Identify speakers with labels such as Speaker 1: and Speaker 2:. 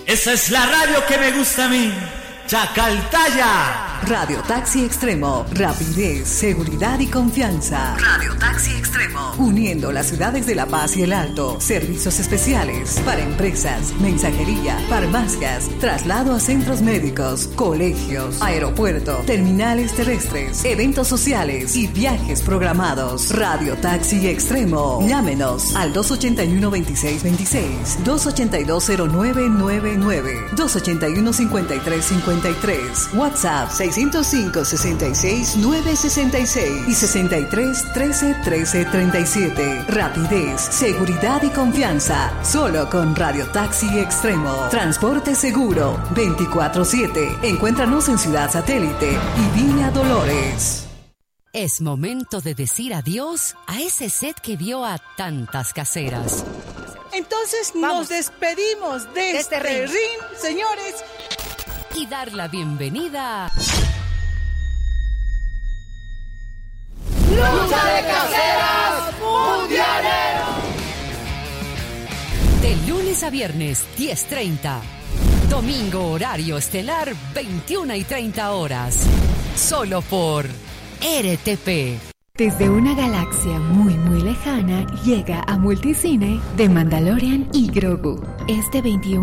Speaker 1: Esa es la radio que me gusta a mí. Chacaltaya.
Speaker 2: Radio Taxi Extremo, rapidez, seguridad y confianza. Radio Taxi Extremo, uniendo las ciudades de La Paz y El Alto. Servicios especiales para empresas, mensajería, farmacias, traslado a centros médicos, colegios, aeropuerto, terminales terrestres, eventos sociales y viajes programados. Radio Taxi Extremo. Llámenos al 281-2626, 282-0999, 281-5353, WhatsApp 605-66-966 y 63-13-13-37. Rapidez, seguridad y confianza. Solo con Radio Taxi Extremo. Transporte seguro 24/7. Encuéntranos en Ciudad Satélite y Villa Dolores.
Speaker 3: Es momento de decir adiós a ese set que vio a tantas caseras.
Speaker 4: Entonces nos despedimos de este ring, señores.
Speaker 3: Y dar la bienvenida.
Speaker 5: ¡Lucha de caseras mundiales!
Speaker 3: De lunes a viernes, 10:30. Domingo, horario estelar, 21:30 horas. Solo por RTP.
Speaker 6: Desde una galaxia muy muy lejana llega a Multicine The Mandalorian y Grogu. Este 21